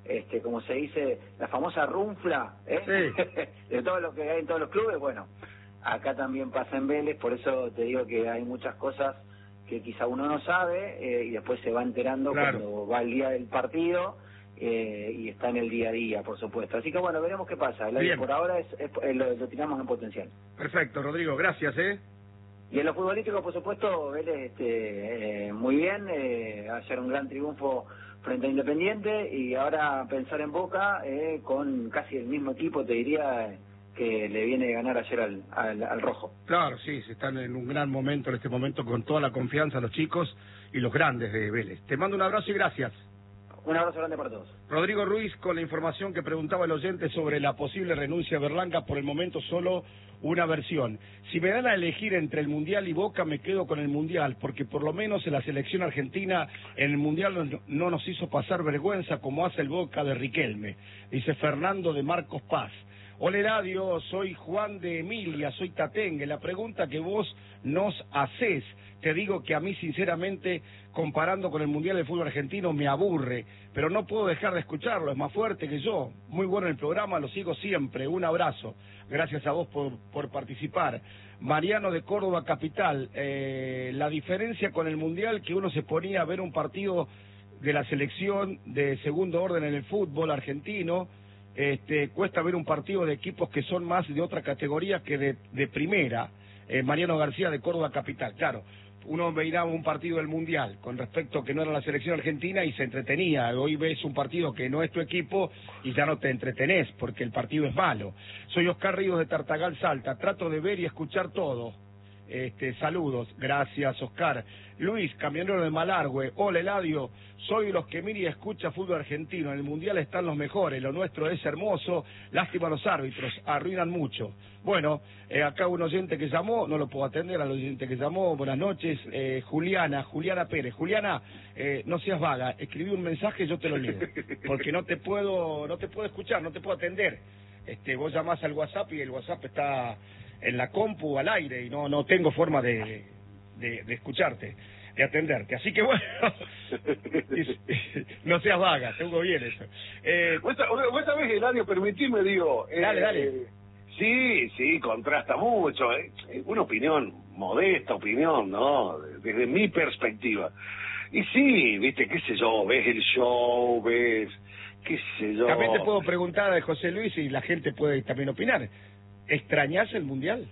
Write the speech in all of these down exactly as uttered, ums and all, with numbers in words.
este, como se dice, la famosa runfla, ¿eh? Sí. de todo lo que hay en todos los clubes. Bueno, acá también pasa en Vélez, por eso te digo que hay muchas cosas que quizá uno no sabe eh, y después se va enterando claro. cuando va el día del partido eh, y está en el día a día, por supuesto. Así que bueno, veremos qué pasa. La, por ahora es, es, es, lo, lo tiramos en potencial. Perfecto, Rodrigo, gracias, ¿eh? Y en lo futbolístico, por supuesto, Vélez este, eh, muy bien, eh, ayer un gran triunfo frente a Independiente y ahora pensar en Boca eh, con casi el mismo equipo, te diría, que le viene de ganar ayer al, al, al Rojo. Claro, sí, se están en un gran momento en este momento con toda la confianza los chicos y los grandes de Vélez. Te mando un abrazo y gracias. Un abrazo grande para todos. Rodrigo Ruiz, con la información que preguntaba el oyente sobre la posible renuncia de Berlanga, por el momento solo una versión. Si me dan a elegir entre el Mundial y Boca, me quedo con el Mundial, porque por lo menos en la selección argentina, en el Mundial no, no nos hizo pasar vergüenza como hace el Boca de Riquelme, dice Fernando de Marcos Paz. Hola Eladio, soy Juan de Emilia, soy Tatengue. La pregunta que vos nos hacés, te digo que a mí sinceramente, comparando con el Mundial de Fútbol Argentino, me aburre, pero no puedo dejar de escucharlo, es más fuerte que yo. Muy bueno el programa, lo sigo siempre, un abrazo. Gracias a vos por, por participar. Mariano de Córdoba Capital, eh, la diferencia con el Mundial, que uno se ponía a ver un partido de la selección de segundo orden en el fútbol argentino, Este, cuesta ver un partido de equipos que son más de otra categoría que de, de primera. eh, Mariano García de Córdoba Capital, claro, uno veía un partido del Mundial con respecto a que no era la selección argentina y se entretenía. Hoy ves un partido que no es tu equipo y ya no te entretenés porque el partido es malo. Soy Oscar Ríos de Tartagal, Salta, trato de ver y escuchar todo. Este, saludos, gracias Oscar. Luis, camionero de Malargüe, hola Eladio, soy de los que mira y escucha fútbol argentino, en el Mundial están los mejores, lo nuestro es hermoso, lástima los árbitros, arruinan mucho. Bueno, eh, acá un oyente que llamó, no lo puedo atender al oyente que llamó, buenas noches, eh, Juliana, Juliana Pérez. Juliana, eh, no seas vaga, escribí un mensaje y yo te lo leo, porque no te puedo, no te puedo escuchar, no te puedo atender. Este, vos llamás al WhatsApp y el WhatsApp está en la compu al aire y no no tengo forma de, de, de escucharte, de atenderte. Así que bueno, no seas vaga, tengo bien eso. Eh, vos sabés, Eladio, permitime, digo... Eh, dale, dale. Eh, sí, sí, contrasta mucho. Eh. Una opinión, modesta opinión, ¿no? Desde mi perspectiva. Y sí, viste, qué sé yo, ves el show, ves... qué sé yo... También te puedo preguntar a José Luis y la gente puede también opinar. ¿Extrañás el Mundial?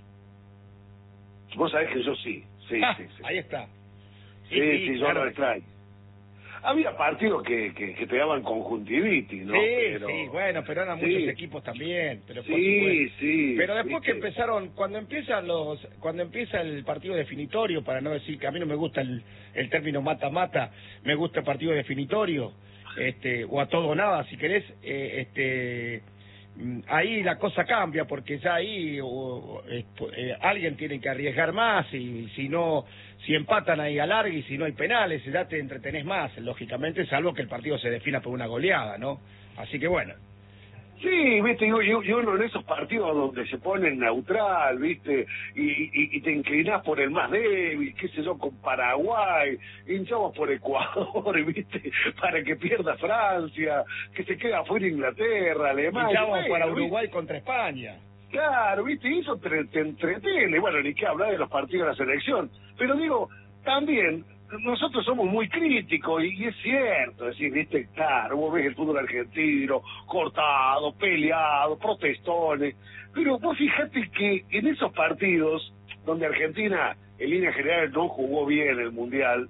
Vos sabés que yo sí, sí, ah, sí, sí. Ahí está. Sí, sí, sí, yo lo extraño. Había partidos que, que, que pegaban conjuntivitis, ¿no? Sí, pero... sí, bueno, pero eran sí. muchos equipos también. Pero por sí, supuesto. sí. Pero después ¿viste? que empezaron, cuando empiezan los, cuando empieza el partido definitorio, para no decir que a mí no me gusta el, el término mata-mata, me gusta el partido definitorio, este, o a todo o nada, si querés, eh, este... ahí la cosa cambia porque ya ahí o, eh, eh, alguien tiene que arriesgar más y si no, si empatan ahí alarga y si no hay penales ya te entretenés más, lógicamente, salvo que el partido se defina por una goleada, ¿no? Así que bueno. Sí, viste, yo, yo, yo uno en esos partidos donde se pone neutral, viste, y, y, y te inclinás por el más débil, qué sé yo, con Paraguay, hinchamos por Ecuador, viste, para que pierda Francia, que se queda fuera Inglaterra, Alemania. Hinchamos bueno, para Uruguay ¿viste? Contra España. Claro, viste, y eso te, te entretiene, bueno, ni qué hablar de los partidos de la selección, pero digo, también... nosotros somos muy críticos y, y es cierto, es decir, viste, claro, vos ves el fútbol argentino cortado, peleado, protestones, pero vos fíjate que en esos partidos donde Argentina en línea general no jugó bien el Mundial,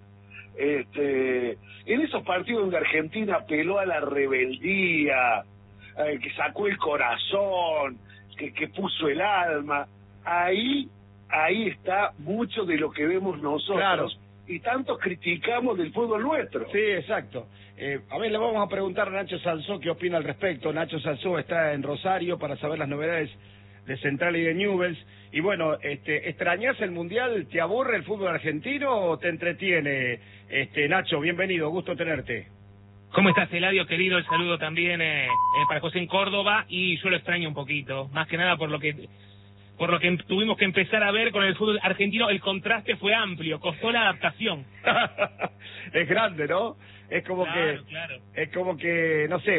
este, en esos partidos donde Argentina apeló a la rebeldía, eh, que sacó el corazón, que, que puso el alma, ahí, ahí está mucho de lo que vemos nosotros. Claro. Y tanto criticamos del fútbol nuestro. Sí, exacto. Eh, a ver, le vamos a preguntar a Nacho Salzó qué opina al respecto. Nacho Salzó está en Rosario para saber las novedades de Central y de Newell's. Y bueno, este, ¿extrañás el Mundial? ¿Te aburre el fútbol argentino o te entretiene? Este, Nacho, bienvenido, gusto tenerte. ¿Cómo estás, Eladio, querido? El saludo también eh, eh, para José en Córdoba, y yo lo extraño un poquito, más que nada por lo que... por lo que tuvimos que empezar a ver con el fútbol argentino, el contraste fue amplio, costó la adaptación. Es grande, ¿no? Es como claro, que, claro. es como que, no sé,